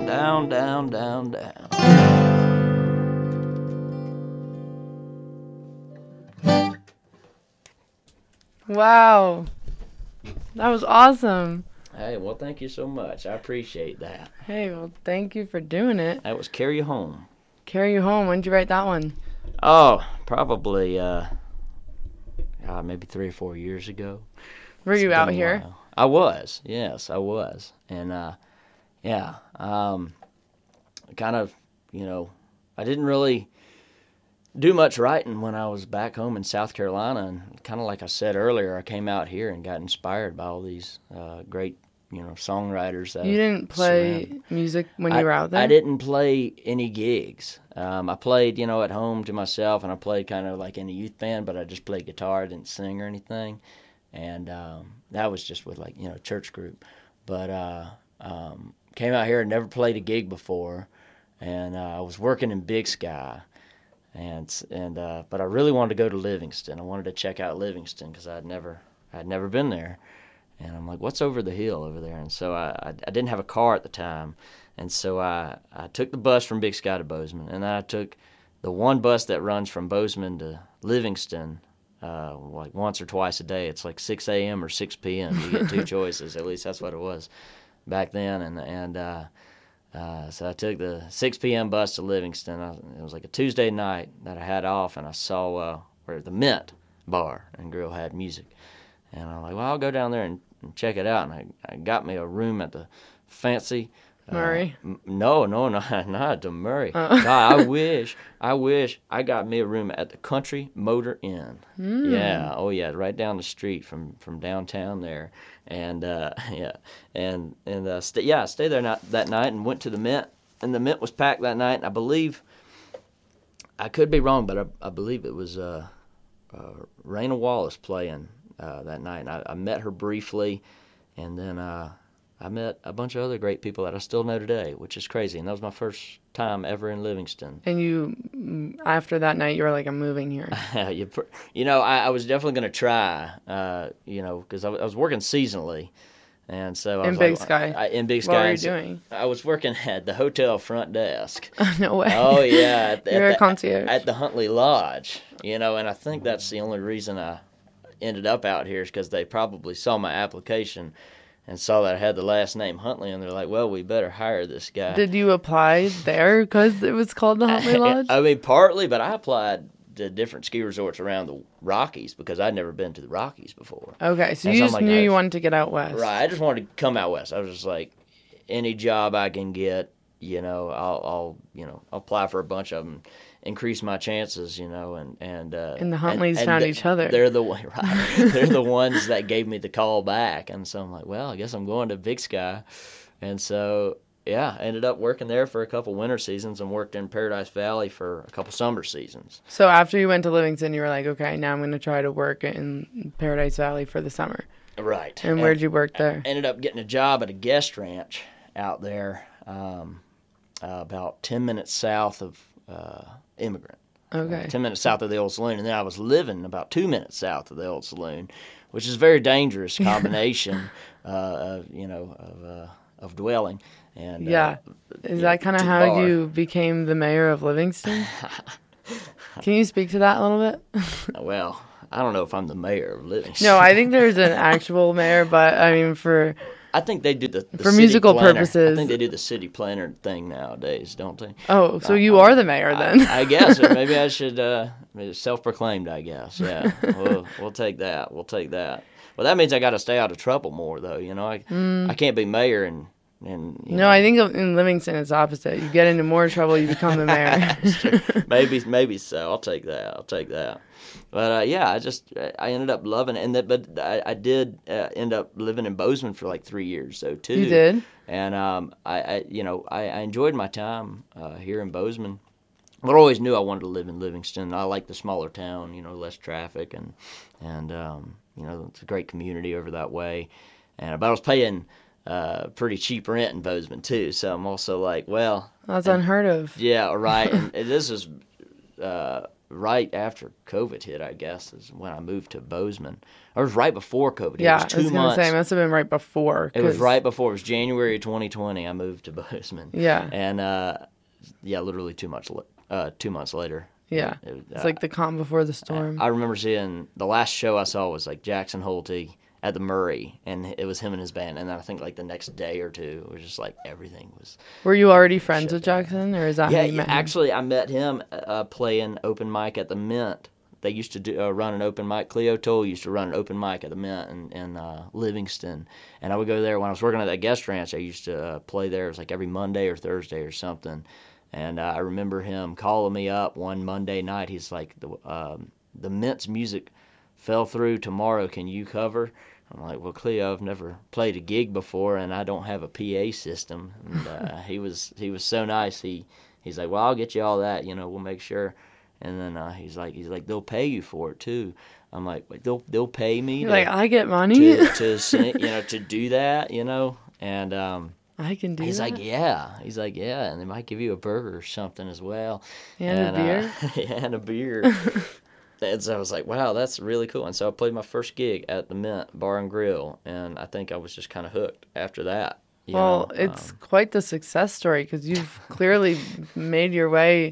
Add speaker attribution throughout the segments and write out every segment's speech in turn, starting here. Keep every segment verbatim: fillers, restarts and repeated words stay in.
Speaker 1: down, down, down, down.
Speaker 2: Wow. That was awesome.
Speaker 1: Hey, well, thank you so much. I appreciate that.
Speaker 2: Hey, well, thank you for doing it.
Speaker 1: That was Carry You Home.
Speaker 2: Carry You Home. When did you write that one?
Speaker 1: Oh, probably uh, uh, maybe three or four years ago.
Speaker 2: Were
Speaker 1: It's
Speaker 2: you
Speaker 1: been
Speaker 2: out
Speaker 1: a
Speaker 2: here?
Speaker 1: while. I was. Yes, I was. And, uh, yeah, um, kind of, you know, I didn't really do much writing when I was back home in South Carolina. And kind of like I said earlier, I came out here and got inspired by all these uh, great, you know, songwriters. That
Speaker 2: You didn't play
Speaker 1: surround-
Speaker 2: music when
Speaker 1: I,
Speaker 2: you were out there?
Speaker 1: I didn't play any gigs. Um, I played, you know, at home to myself, and I played kind of like in a youth band, but I just played guitar. I didn't sing or anything. And um, that was just with, like, you know, church group. But uh, um, came out here and never played a gig before. And uh, I was working in Big Sky. And and uh, but I really wanted to go to Livingston. I wanted to check out Livingston because I'd never I'd never been there. And I'm like, what's over the hill over there? And so I, I, I didn't have a car at the time. And so I, I took the bus from Big Sky to Bozeman. And then I took the one bus that runs from Bozeman to Livingston uh, like once or twice a day. It's like six a.m. or six p.m. You get two choices. At least that's what it was back then. And and uh, uh, so I took the six p.m. bus to Livingston. I, it was like a Tuesday night that I had off, and I saw uh, where the Mint Bar and Grill had music. And I'm like, well, I'll go down there and and check it out. And I, I got me a room at the fancy
Speaker 2: Murray?
Speaker 1: Uh, m- no, no, not not the Murray.
Speaker 2: Oh.
Speaker 1: God, I wish, I wish I got me a room at the Country Motor Inn.
Speaker 2: Mm.
Speaker 1: Yeah, oh yeah, right down the street from, from downtown there. And uh, yeah, and and uh, st- yeah, I stayed there not, that night and went to the Mint. And the Mint was packed that night. And I believe, I could be wrong, but I, I believe it was uh, uh, Raina Wallace playing uh, that night. And I, I met her briefly, and then uh, I met a bunch of other great people that I still know today, which is crazy. And that was my first time ever in Livingston.
Speaker 2: And you, after that night, you were like, I'm moving here.
Speaker 1: you, pr- you know, I, I was definitely going to try, uh, you know, because I, w- I was working seasonally. And so I
Speaker 2: In
Speaker 1: was
Speaker 2: Big
Speaker 1: like,
Speaker 2: Sky?
Speaker 1: I, in Big Sky.
Speaker 2: What were you
Speaker 1: And so
Speaker 2: doing?
Speaker 1: I was working at the hotel front desk.
Speaker 2: No way.
Speaker 1: Oh, yeah. At, the-
Speaker 2: You're
Speaker 1: at
Speaker 2: a
Speaker 1: the-
Speaker 2: concierge.
Speaker 1: At the Huntley Lodge, you know, and I think that's the only reason I ended up out here is because they probably saw my application and saw that I had the last name Huntley, and they're like, well, we better hire this guy.
Speaker 2: Did you apply there because it was called the Huntley Lodge?
Speaker 1: I mean, partly, but I applied to different ski resorts around the Rockies because I'd never been to the Rockies before.
Speaker 2: Okay, so
Speaker 1: And
Speaker 2: you
Speaker 1: so I'm
Speaker 2: just
Speaker 1: like,
Speaker 2: knew
Speaker 1: I-
Speaker 2: you wanted to get out west.
Speaker 1: Right, I just wanted to come out west. I was just like, any job I can get, you know, I'll, I'll you know, I'll apply for a bunch of them, increase my chances, you know, and and uh,
Speaker 2: And the Huntleys
Speaker 1: and,
Speaker 2: found
Speaker 1: and
Speaker 2: each other.
Speaker 1: They're the one- right. They're the ones that gave me the call back, and so I'm like, well, I guess I'm going to Big Sky, and so yeah, I ended up working there for a couple winter seasons and worked in Paradise Valley for a couple summer seasons.
Speaker 2: So after you went to Livingston, you were like, okay, now I'm going to try to work in Paradise Valley for the summer.
Speaker 1: Right.
Speaker 2: And where'd you work there?
Speaker 1: I ended up getting a job at a guest ranch out there, um, uh, about ten minutes south of uh, Immigrant.
Speaker 2: Okay.
Speaker 1: Uh, ten minutes south of the old saloon, and then I was living about two minutes south of the old saloon, which is a very dangerous combination, uh, of, you know, of uh, of dwelling. And
Speaker 2: Yeah.
Speaker 1: uh,
Speaker 2: Is
Speaker 1: you
Speaker 2: that
Speaker 1: know,
Speaker 2: kind of
Speaker 1: to the
Speaker 2: how
Speaker 1: bar.
Speaker 2: you became the mayor of Livingston? Can you speak to that a little bit?
Speaker 1: Well, I don't know if I'm the mayor of Livingston.
Speaker 2: No, I think there's an actual mayor, but I mean, for
Speaker 1: I think they do the, the
Speaker 2: For
Speaker 1: city
Speaker 2: musical
Speaker 1: planner.
Speaker 2: purposes.
Speaker 1: I think they do the city planner thing nowadays, don't they?
Speaker 2: oh, so
Speaker 1: Uh,
Speaker 2: you
Speaker 1: uh,
Speaker 2: are the mayor then?
Speaker 1: I, I guess, or maybe I should uh, self-proclaimed. I guess, yeah. We'll we'll take that. We'll take that. Well, that means I got to stay out of trouble more, though. You know, I I can't be mayor and and you
Speaker 2: no,
Speaker 1: know,
Speaker 2: I think in Livingston it's opposite. You get into more trouble, you become the mayor.
Speaker 1: maybe maybe so. I'll take that. I'll take that. But uh, yeah, I just I ended up loving it, and that, but I, I did uh, end up living in Bozeman for like three years, so too.
Speaker 2: You did?
Speaker 1: And um, I, I you know I, I enjoyed my time uh, here in Bozeman. But I always knew I wanted to live in Livingston. I like the smaller town, you know, less traffic, and and um, you know it's a great community over that way. And but I was paying uh, pretty cheap rent in Bozeman too, so I'm also like, well,
Speaker 2: That's unheard of.
Speaker 1: yeah, right. And this is uh, right after COVID hit, I guess, is when I moved to Bozeman. Or it was right before COVID.
Speaker 2: Yeah,
Speaker 1: it was two
Speaker 2: I was going to
Speaker 1: months.
Speaker 2: say, it must have been right before.
Speaker 1: It was right before. It was January twenty twenty. I moved to Bozeman.
Speaker 2: Yeah.
Speaker 1: And, uh, yeah, literally two months, uh, two months later.
Speaker 2: Yeah.
Speaker 1: It, it,
Speaker 2: it's
Speaker 1: uh,
Speaker 2: like the calm before the storm.
Speaker 1: I, I remember seeing, the last show I saw was, like, Jackson Holty at the Murray, and it was him and his band. And then I think, like, the next day or two, it was just, like, everything was...
Speaker 2: Were you already friends with Jackson, or is that
Speaker 1: yeah,
Speaker 2: how you met
Speaker 1: yeah,
Speaker 2: him?
Speaker 1: actually, I met him uh, playing open mic at the Mint. They used to do, uh, run an open mic. Cleo Toll used to run an open mic at the Mint in, in uh, Livingston. And I would go there when I was working at that guest ranch. I used to uh, play there. It was like every Monday or Thursday or something. And uh, I remember him calling me up one Monday night. He's like, the, um, the Mint's music fell through tomorrow. Can you cover? I'm like, well, Cleo, I've never played a gig before, and I don't have a P A system. And uh, he was he was so nice. He he's like, well, I'll get you all that. You know, we'll make sure. And then uh, he's like, he's like, they'll pay you for it too. I'm like, wait, they'll they'll pay me.
Speaker 2: You're
Speaker 1: to,
Speaker 2: like, I get money
Speaker 1: to, to sing, you know, to do that, you know. And um,
Speaker 2: I can do
Speaker 1: he's
Speaker 2: that.
Speaker 1: like, yeah. He's like, yeah, and they might give you a burger or something as well.
Speaker 2: And, and a beer.
Speaker 1: Uh, yeah, and a beer. And so I was like, wow, that's really cool. And so I played my first gig at the Mint Bar and Grill, and I think I was just kind of hooked after that. You
Speaker 2: well,
Speaker 1: know?
Speaker 2: it's
Speaker 1: um,
Speaker 2: quite the success story because you've clearly made your way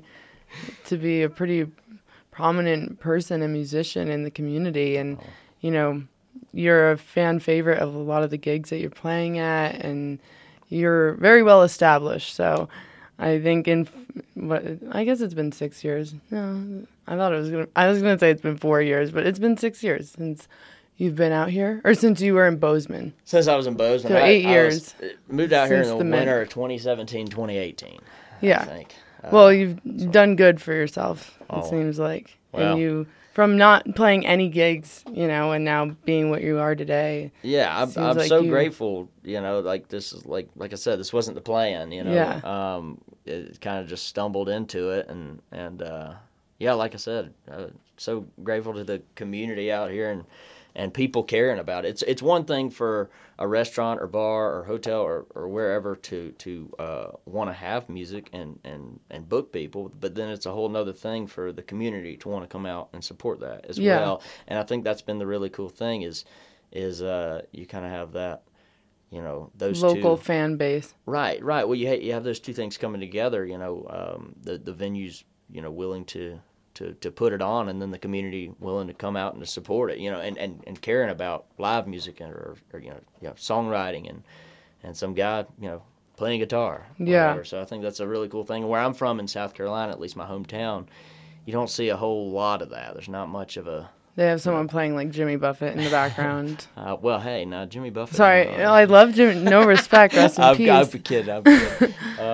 Speaker 2: to be a pretty prominent person and musician in the community. And,
Speaker 1: oh.
Speaker 2: you know, you're a fan favorite of a lot of the gigs that you're playing at, and you're very well established. So I think in, what, I guess it's been six years. No, I thought it was going to, I was going to say it's been four years, but it's been six years since you've been out here, or since you were in Bozeman.
Speaker 1: Since I was in Bozeman.
Speaker 2: So
Speaker 1: I,
Speaker 2: eight
Speaker 1: I
Speaker 2: years.
Speaker 1: Was, moved out here in the,
Speaker 2: the
Speaker 1: winter
Speaker 2: Mint.
Speaker 1: of twenty seventeen, twenty eighteen,
Speaker 2: Yeah.
Speaker 1: I think. Uh,
Speaker 2: Well, you've
Speaker 1: so.
Speaker 2: done good for yourself, it
Speaker 1: Oh.
Speaker 2: seems like.
Speaker 1: Well.
Speaker 2: And you, from not playing any gigs, you know, and now being what you are today.
Speaker 1: Yeah, I'm,
Speaker 2: Seems
Speaker 1: I'm
Speaker 2: like
Speaker 1: so
Speaker 2: you-
Speaker 1: grateful, you know, like this is, like like I said, this wasn't the plan, you know.
Speaker 2: Yeah.
Speaker 1: Um, it kind of just stumbled into it, and, and uh, yeah, like I said, uh, so grateful to the community out here and, and people caring about it. It's it's one thing for a restaurant or bar or hotel or, or wherever to to uh, want to have music and, and, and book people, but then it's a whole nother thing for the community to want to come out and support that as
Speaker 2: Yeah.
Speaker 1: well. And I think that's been the really cool thing is is uh, you kind of have that, you know, those
Speaker 2: Local
Speaker 1: two.
Speaker 2: fan base.
Speaker 1: Right, right. Well, you ha- you have those two things coming together. You know, um, the the venues, you know, willing to, to, to put it on, and then the community willing to come out and to support it. You know, and, and, and caring about live music and or, or you know, you know, songwriting and and some guy, you know, playing guitar. or
Speaker 2: Yeah.
Speaker 1: whatever. So I think that's a really cool thing. And where I'm from in South Carolina, at least my hometown, you don't see a whole lot of that. There's not much of a.
Speaker 2: They have someone playing like Jimmy Buffett in the background.
Speaker 1: Uh, well, hey, now Jimmy Buffett.
Speaker 2: Sorry,
Speaker 1: uh,
Speaker 2: I love Jimmy. No respect, rest in
Speaker 1: I'm,
Speaker 2: peace.
Speaker 1: I'm kidding. I'm kidding.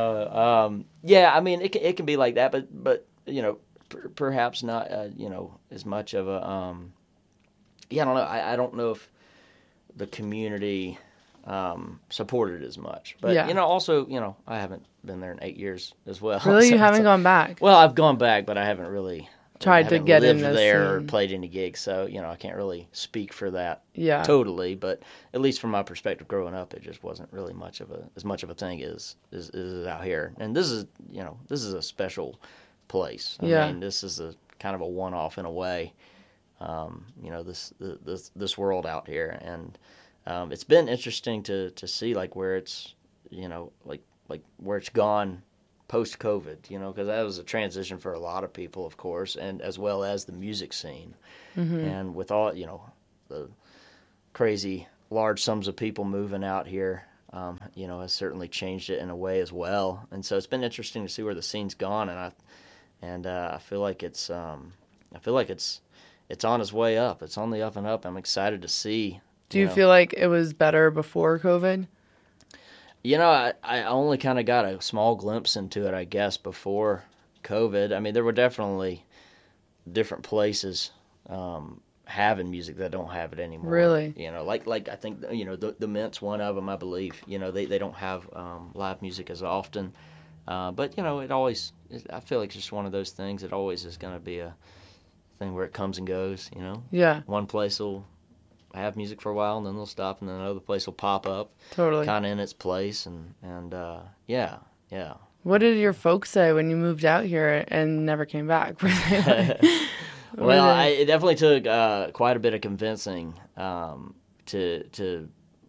Speaker 1: uh, um, yeah, I mean, it can, it can be like that, but but you know, per, perhaps not. Uh, you know, as much of a. Um, yeah, I don't know. I, I don't know if the community um, supported it as much, but
Speaker 2: Yeah.
Speaker 1: you know, also, you know, I haven't been there in eight years as well.
Speaker 2: Really,
Speaker 1: So
Speaker 2: you haven't
Speaker 1: it's-
Speaker 2: gone back?
Speaker 1: Well, I've gone back, but I haven't really.
Speaker 2: Tried
Speaker 1: I
Speaker 2: to
Speaker 1: haven't
Speaker 2: get in
Speaker 1: lived
Speaker 2: the
Speaker 1: there or
Speaker 2: scene.
Speaker 1: played any gigs, so you know I can't really speak for that
Speaker 2: Yeah.
Speaker 1: totally. But at least from my perspective, growing up, it just wasn't really much of a as much of a thing as is is out here. And this is you know this is a special place. I
Speaker 2: Yeah.
Speaker 1: mean, this is a kind of a one off in a way. Um, you know this this this world out here, and um, it's been interesting to to see like where it's you know like like where it's gone post COVID, you know, because that was a transition for a lot of people, of course, and as well as the music scene.
Speaker 2: Mm-hmm.
Speaker 1: And with all, you know, the crazy large sums of people moving out here, um, you know, has certainly changed it in a way as well. And so it's been interesting to see where the scene's gone, and I and uh, I feel like it's um, I feel like it's it's on its way up. It's on the up and up. I'm excited to see.
Speaker 2: Do you
Speaker 1: know,
Speaker 2: feel like it was better before COVID?
Speaker 1: You know, I, I only kind of got a small glimpse into it, I guess, before COVID. I mean, there were definitely different places um, having music that don't have it anymore.
Speaker 2: Really?
Speaker 1: You know, like like I think you know the the Mint's one of them, I believe. You know, they they don't have um, live music as often, uh, but you know, it always. I feel like it's just one of those things. It always is going to be a thing where it comes and goes. You know,
Speaker 2: Yeah,
Speaker 1: one place will have music for a while, and then they'll stop, and then another place will pop up
Speaker 2: totally.
Speaker 1: kind of in its place, and and uh, yeah, yeah.
Speaker 2: What did your folks say when you moved out here and never came back? Were they like, were
Speaker 1: Well,
Speaker 2: they-
Speaker 1: I, it definitely took uh, quite a bit of convincing um, to to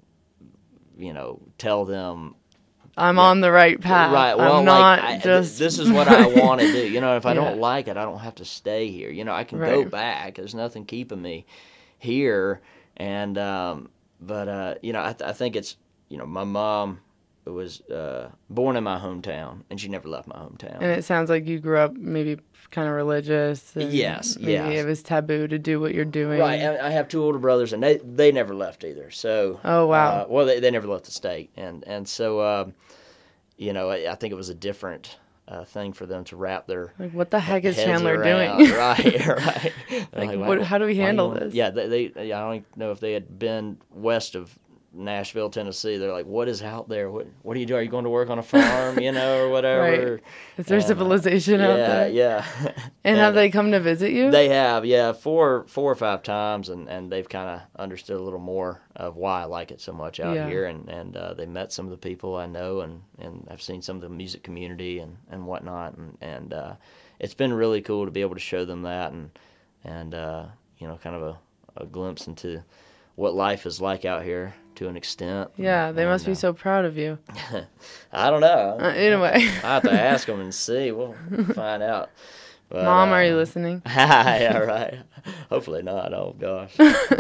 Speaker 1: you know tell them.
Speaker 2: I'm
Speaker 1: Yeah.
Speaker 2: on the right path.
Speaker 1: Right. Well,
Speaker 2: I'm not
Speaker 1: like I,
Speaker 2: just.
Speaker 1: this is what I want to do. You know, if I
Speaker 2: Yeah.
Speaker 1: don't like it, I don't have to stay here. You know, I can
Speaker 2: Right.
Speaker 1: go back. There's nothing keeping me here. And um, but uh, you know, I, th- I think it's you know, my mom was uh, born in my hometown, and she never left my hometown.
Speaker 2: And it sounds like you grew up maybe kind of religious. And
Speaker 1: Yes,
Speaker 2: Maybe
Speaker 1: yes.
Speaker 2: it was taboo to do what you're doing.
Speaker 1: Right, and I have two older brothers, and they they never left either. So
Speaker 2: Oh, wow.
Speaker 1: uh, well, they, they never left the state, and and so uh, you know, I, I think it was a different uh, thing for them to wrap their
Speaker 2: Like, what the heck is
Speaker 1: heads
Speaker 2: Chandler
Speaker 1: around.
Speaker 2: doing?
Speaker 1: Right, right. They're
Speaker 2: Like,
Speaker 1: why-
Speaker 2: what- how do we
Speaker 1: why you
Speaker 2: handle
Speaker 1: wanna-
Speaker 2: this?
Speaker 1: Yeah, they, they. I don't know if they had been west of Nashville, Tennessee. They're like, what is out there? What What do you do? Are you going to work on a farm, you know, or whatever?
Speaker 2: Right. Is there
Speaker 1: And, uh,
Speaker 2: civilization out
Speaker 1: yeah,
Speaker 2: there?
Speaker 1: yeah.
Speaker 2: And have they come to visit you?
Speaker 1: They have, yeah, four four or five times, and, and they've kind of understood a little more of why I like it so much out
Speaker 2: Yeah.
Speaker 1: here, and and uh, they met some of the people I know, and, and I've seen some of the music community and, and whatnot, and and uh, it's been really cool to be able to show them that, and and uh, you know, kind of a, a glimpse into what life is like out here to an extent.
Speaker 2: Yeah, they
Speaker 1: And,
Speaker 2: must be
Speaker 1: uh,
Speaker 2: so proud of you.
Speaker 1: I don't know.
Speaker 2: Uh, in a way.
Speaker 1: I have to ask them and see. We'll find out. But,
Speaker 2: Mom, are you
Speaker 1: uh,
Speaker 2: listening?
Speaker 1: yeah, right. Hopefully not. Oh gosh.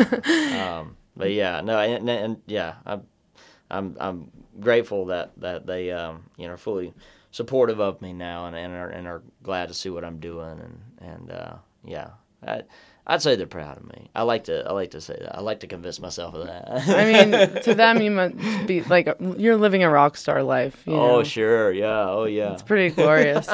Speaker 1: um, but yeah, no, and, and yeah, I'm, I'm, I'm grateful that that they, um, you know, are fully supportive of me now, and, and are and are glad to see what I'm doing, and and uh, yeah, I, I'd say they're proud of me. I like to I like to say that. I like to convince myself of that.
Speaker 2: I mean, to them, you must be like, you're living a rock star life. You know?
Speaker 1: Oh sure, yeah, oh yeah.
Speaker 2: It's pretty glorious.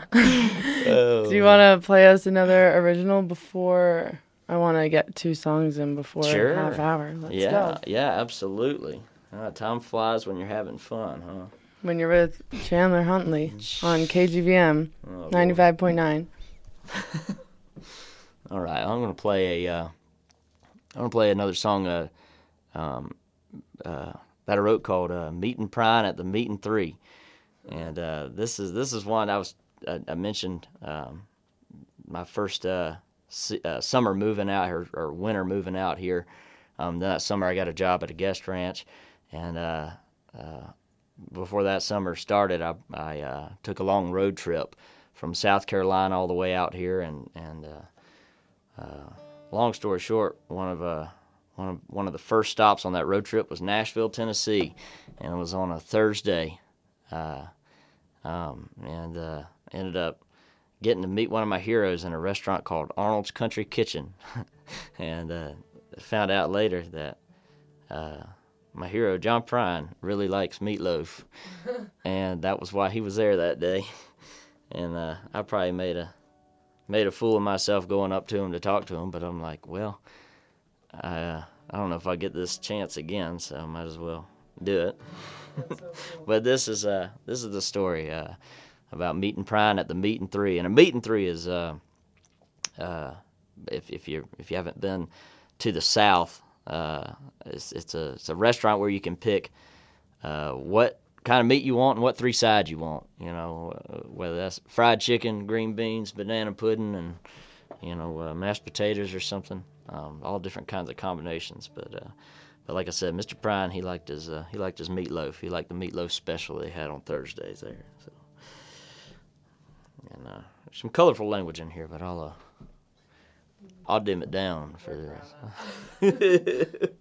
Speaker 1: Oh.
Speaker 2: Do you want to play us another original before I want to get two songs in before
Speaker 1: Sure.
Speaker 2: half hour? Let's
Speaker 1: yeah,
Speaker 2: go.
Speaker 1: yeah, absolutely. Uh, time flies when you're having fun, huh?
Speaker 2: When you're with Chandler Huntley on K G V M
Speaker 1: Oh, Lord.
Speaker 2: ninety-five point nine.
Speaker 1: All right, I'm gonna play a. Uh, I'm gonna play another song uh, um, uh, that I wrote called uh, "Meetin' Prine at the Meetin' Three," and uh, this is this is one I was I, I mentioned um, my first uh, si- uh, summer moving out here or winter moving out here. Um, then that summer I got a job at a guest ranch, and uh, uh, before that summer started, I, I uh, took a long road trip from South Carolina all the way out here, and and uh, uh, long story short, one of uh, one of one of the first stops on that road trip was Nashville, Tennessee, and it was on a Thursday, uh, um, and uh, ended up getting to meet one of my heroes in a restaurant called Arnold's Country Kitchen, and uh, found out later that uh, my hero John Prine really likes meatloaf, and that was why he was there that day. And uh, I probably made a made a fool of myself going up to him to talk to him, but I'm like, well, I uh, I don't know if I get this chance again, so I might as well do it. But this is uh this is the story uh, about meeting Prine at the Meetin' Three, and a Meetin' Three is uh uh if if you if you haven't been to the South, uh it's it's a it's a restaurant where you can pick uh what kind of meat you want and what three sides you want, you know, uh, whether that's fried chicken, green beans, banana pudding, and, you know, uh, mashed potatoes or something, um, all different kinds of combinations. But, uh, but like I said, Mister Prine, he liked his uh, he liked his meatloaf. He liked the meatloaf special they had on Thursdays there. So, and uh, there's some colorful language in here, but I'll uh, I'll dim it down for this.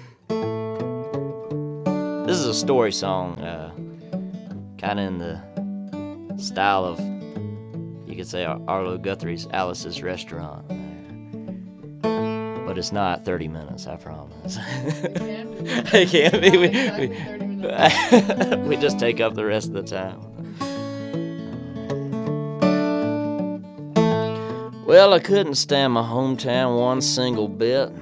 Speaker 1: This is a story song, uh, kind of in the style of, you could say, Ar- Arlo Guthrie's Alice's Restaurant. But it's not thirty minutes, I promise. It can't be. We, we, we just take up the rest of the time. Well, I couldn't stand my hometown one single bit.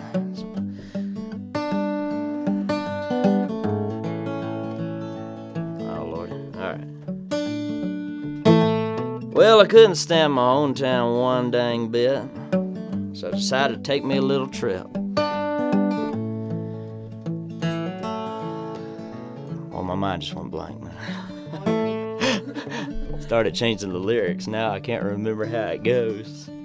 Speaker 1: Well, I couldn't stand my own town one dang bit, so I decided to take me a little trip. Oh, my mind just went blank, man. started changing the lyrics. Now I can't remember how it goes.